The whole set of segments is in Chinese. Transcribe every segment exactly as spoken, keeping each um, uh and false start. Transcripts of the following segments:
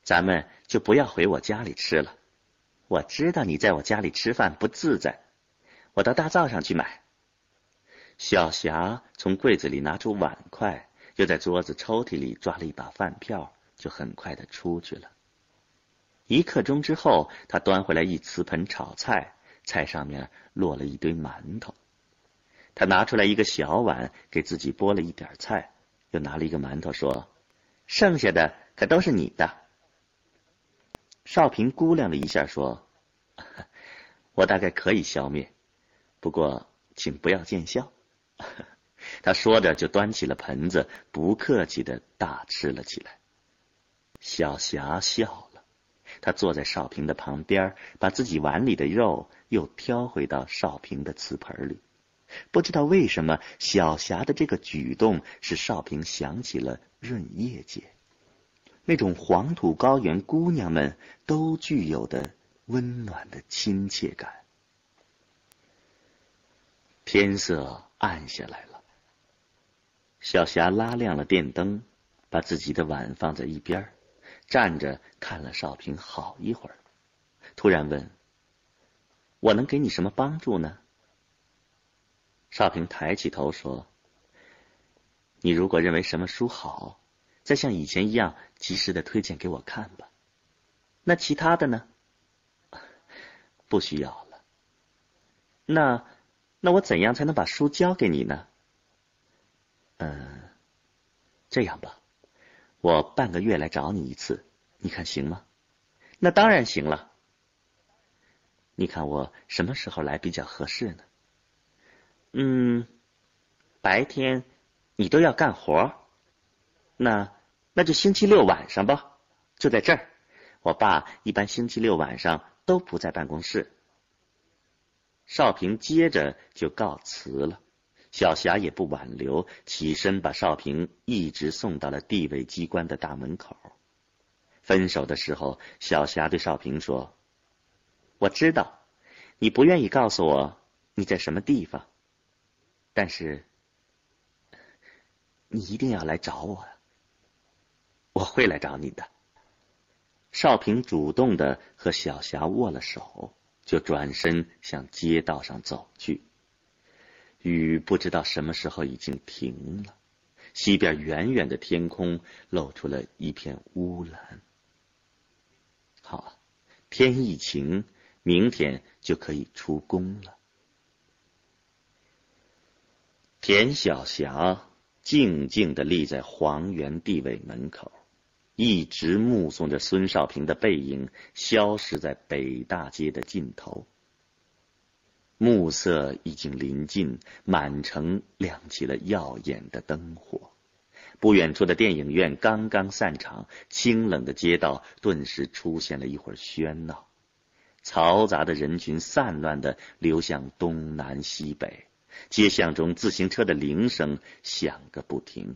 咱们就不要回我家里吃了。我知道你在我家里吃饭不自在，我到大灶上去买。小霞从柜子里拿出碗筷，又在桌子抽屉里抓了一把饭票，就很快的出去了。一刻钟之后，他端回来一瓷盆炒菜，菜上面落了一堆馒头。他拿出来一个小碗，给自己拨了一点菜，又拿了一个馒头说：剩下的可都是你的。少平估量了一下说：我大概可以消灭，不过请不要见笑。他说着就端起了盆子，不客气的大吃了起来。小霞笑了，他坐在少平的旁边，把自己碗里的肉又挑回到少平的瓷盆里。不知道为什么，小霞的这个举动使少平想起了润叶节，那种黄土高原姑娘们都具有的温暖的亲切感。天色暗下来了，小霞拉亮了电灯，把自己的碗放在一边，站着看了少平好一会儿，突然问：我能给你什么帮助呢？少平抬起头说：你如果认为什么书好，再像以前一样及时的推荐给我看吧。那其他的呢？不需要了。那那我怎样才能把书交给你呢？嗯，这样吧，我半个月来找你一次，你看行吗？那当然行了。你看我什么时候来比较合适呢？嗯，白天你都要干活，那那就星期六晚上吧，就在这儿。我爸一般星期六晚上都不在办公室。少平接着就告辞了，小霞也不挽留，起身把少平一直送到了地委机关的大门口。分手的时候，小霞对少平说：我知道你不愿意告诉我你在什么地方，但是你一定要来找我呀。我会来找你的。少平主动的和小霞握了手，就转身向街道上走去。雨不知道什么时候已经停了，西边远远的天空露出了一片乌蓝。好啊，天一晴，明天就可以出工了。田小霞静静地立在黄原地委门口，一直目送着孙少平的背影消失在北大街的尽头。暮色已经临近，满城亮起了耀眼的灯火。不远处的电影院刚刚散场，清冷的街道顿时出现了一会儿喧闹，嘈杂的人群散乱地流向东南西北，街巷中自行车的铃声响个不停。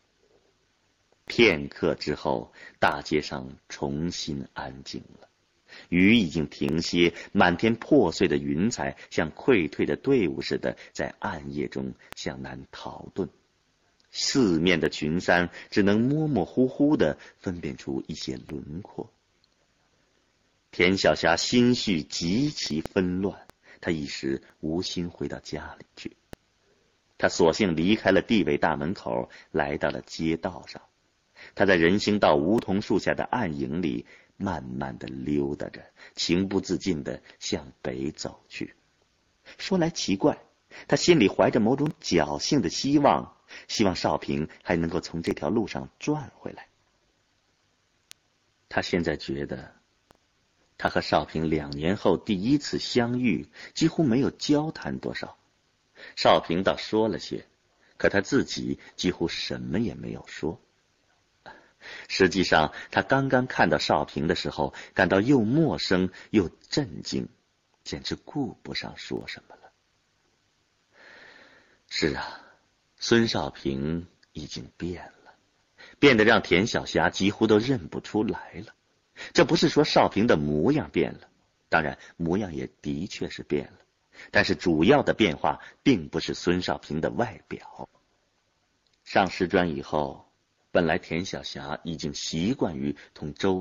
片刻之后，大街上重新安静了，雨已经停歇，满天破碎的云彩像溃退的队伍似的在暗夜中向南逃遁，四面的群山只能模模糊糊地分辨出一些轮廓。田小霞心绪极其纷乱，她一时无心回到家里去。她索性离开了地委大门口，来到了街道上。她在人行道梧桐树下的暗影里慢慢地溜达着，情不自禁地向北走去。说来奇怪，她心里怀着某种侥幸的希望，希望少平还能够从这条路上转回来。她现在觉得，她和少平两年后第一次相遇，几乎没有交谈多少。少平倒说了些，可他自己几乎什么也没有说。实际上，他刚刚看到少平的时候，感到又陌生又震惊，简直顾不上说什么了。是啊，孙少平已经变了，变得让田小霞几乎都认不出来了。这不是说少平的模样变了，当然模样也的确是变了，但是主要的变化并不是孙少平的外表。上师专以后，本来田小霞已经习惯于同周